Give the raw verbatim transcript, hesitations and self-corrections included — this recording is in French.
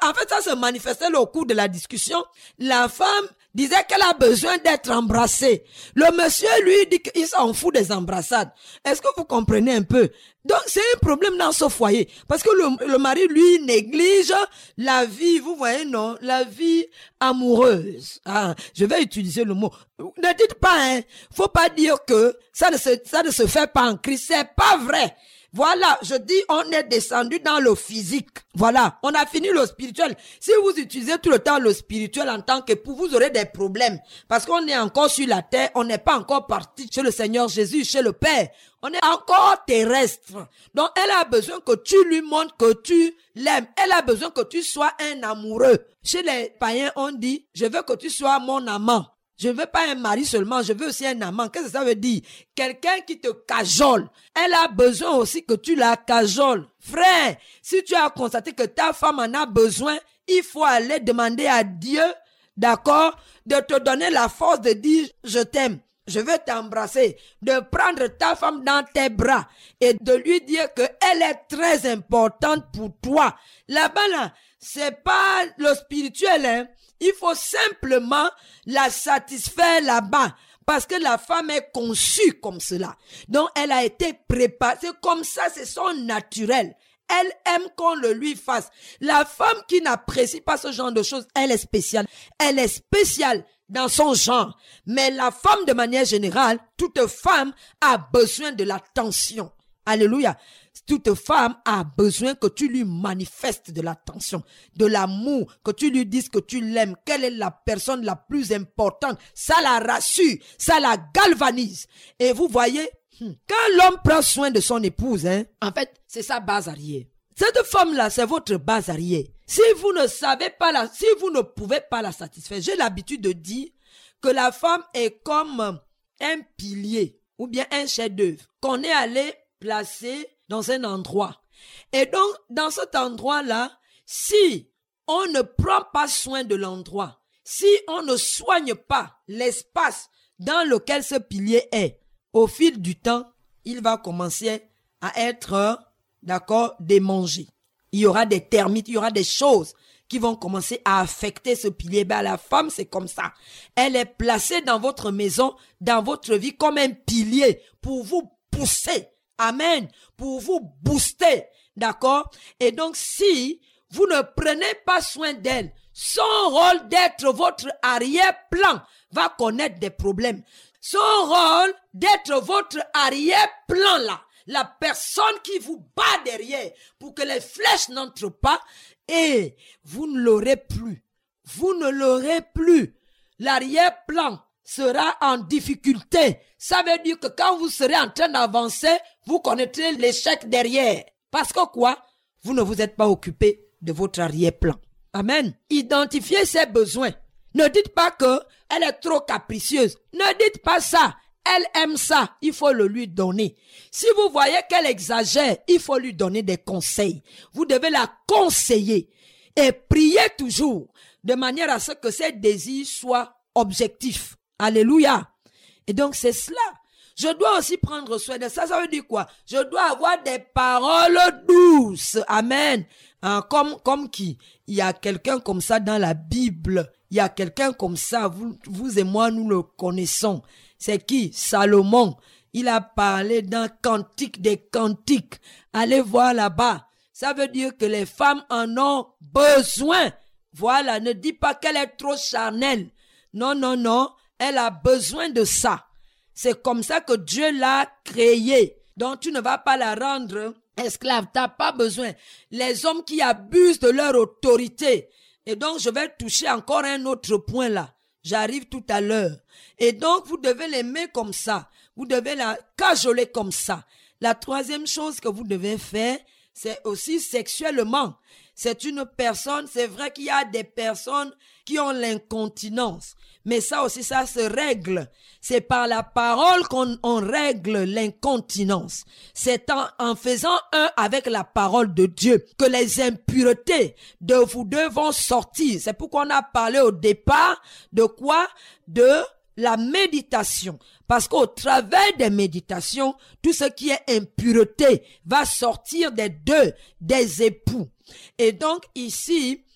en fait, ça se manifestait au cours de la discussion. La femme disait qu'elle a besoin d'être embrassée. Le monsieur, lui, dit qu'il s'en fout des embrassades. Est-ce que vous comprenez un peu? Donc, c'est un problème dans ce foyer. Parce que le, le mari, lui, néglige la vie, vous voyez, non? La vie amoureuse. Ah, je vais utiliser le mot. Ne dites pas, hein. Faut pas dire que ça ne se, ça ne se fait pas en Christ. C'est pas vrai. Voilà, je dis, on est descendu dans le physique. Voilà, on a fini le spirituel. Si vous utilisez tout le temps le spirituel en tant qu'époux, vous aurez des problèmes. Parce qu'on est encore sur la terre, on n'est pas encore parti chez le Seigneur Jésus, chez le Père. On est encore terrestre. Donc, elle a besoin que tu lui montres que tu l'aimes. Elle a besoin que tu sois un amoureux. Chez les païens, on dit, je veux que tu sois mon amant. Je veux pas un mari seulement, je veux aussi un amant. Qu'est-ce que ça veut dire? Quelqu'un qui te cajole. Elle a besoin aussi que tu la cajoles. Frère, si tu as constaté que ta femme en a besoin, il faut aller demander à Dieu, d'accord, de te donner la force de dire « je t'aime ». Je veux t'embrasser, de prendre ta femme dans tes bras et de lui dire que elle est très importante pour toi. Là-bas, là, c'est pas le spirituel, hein. Il faut simplement la satisfaire là-bas. Parce que la femme est conçue comme cela. Donc, elle a été préparée. C'est comme ça, c'est son naturel. Elle aime qu'on le lui fasse. La femme qui n'apprécie pas ce genre de choses, elle est spéciale. Elle est spéciale dans son genre. Mais la femme, de manière générale, toute femme a besoin de l'attention. Alléluia. Toute femme a besoin que tu lui manifestes de l'attention, de l'amour, que tu lui dises que tu l'aimes, quelle est la personne la plus importante. Ça la rassure, ça la galvanise. Et vous voyez, quand l'homme prend soin de son épouse, hein, en fait, c'est sa base arrière. Cette femme-là, c'est votre base arrière. Si vous ne savez pas la, si vous ne pouvez pas la satisfaire, j'ai l'habitude de dire que la femme est comme un pilier ou bien un chef-d'œuvre qu'on est allé placer dans un endroit. Et donc, dans cet endroit-là, si on ne prend pas soin de l'endroit, si on ne soigne pas l'espace dans lequel ce pilier est, au fil du temps, il va commencer à être, d'accord, démangé. Il y aura des termites, il y aura des choses qui vont commencer à affecter ce pilier. Ben, la femme, c'est comme ça. Elle est placée dans votre maison, dans votre vie, comme un pilier pour vous pousser. Amen. Pour vous booster. D'accord? Et donc, si vous ne prenez pas soin d'elle, son rôle d'être votre arrière-plan va connaître des problèmes. Son rôle d'être votre arrière-plan là, la personne qui vous bat derrière pour que les flèches n'entrent pas, et vous ne l'aurez plus. Vous ne l'aurez plus. L'arrière-plan sera en difficulté. Ça veut dire que quand vous serez en train d'avancer, vous connaîtrez l'échec derrière. Parce que quoi? Vous ne vous êtes pas occupé de votre arrière-plan. Amen. Identifiez ses besoins. Ne dites pas que elle est trop capricieuse. Ne dites pas ça. Elle aime ça. Il faut le lui donner. Si vous voyez qu'elle exagère, il faut lui donner des conseils. Vous devez la conseiller. Et prier toujours de manière à ce que ses désirs soient objectifs. Alléluia. Et donc, c'est cela. Je dois aussi prendre soin de ça. Ça veut dire quoi? Je dois avoir des paroles douces. Amen. Hein, comme, comme qui? Il y a quelqu'un comme ça dans la Bible. Il y a quelqu'un comme ça. Vous, vous et moi, nous le connaissons. C'est qui? Salomon. Il a parlé d'un cantique des cantiques. Allez voir là-bas. Ça veut dire que les femmes en ont besoin. Voilà. Ne dis pas qu'elle est trop charnelle. Non, non, non. Elle a besoin de ça. C'est comme ça que Dieu l'a créée. Donc, tu ne vas pas la rendre esclave. Tu n'as pas besoin. Les hommes qui abusent de leur autorité. Et donc, je vais toucher encore un autre point là. J'arrive tout à l'heure. Et donc, vous devez l'aimer comme ça. Vous devez la cajoler comme ça. La troisième chose que vous devez faire, c'est aussi sexuellement. C'est une personne, c'est vrai qu'il y a des personnes qui ont l'incontinence. Mais ça aussi, ça se règle. C'est par la parole qu'on on règle l'incontinence. C'est en, en faisant un avec la parole de Dieu que les impuretés de vous deux vont sortir. C'est pourquoi on a parlé au départ de quoi? De la méditation. Parce qu'au travers des méditations, tout ce qui est impureté va sortir des deux, des époux. Et donc ici,